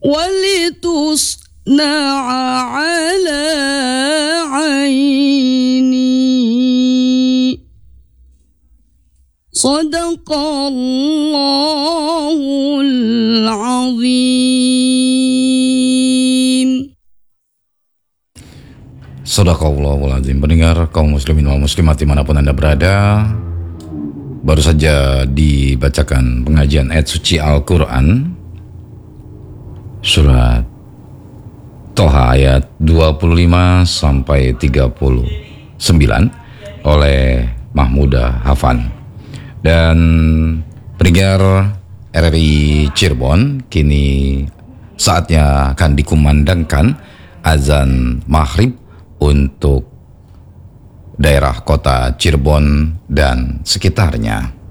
ولتصنع على عيني صدق الله العظيم. Sadaqallahul azim. Pendengar kaum muslimin wal muslimat dimanapun Anda berada, baru saja dibacakan pengajian ayat suci Al-Quran surat Toha ayat 25 sampai 39 oleh Mahmudah Hafan. Dan pendengar RRI Cirebon, kini saatnya akan dikumandangkan azan maghrib untuk daerah kota Cirebon dan sekitarnya.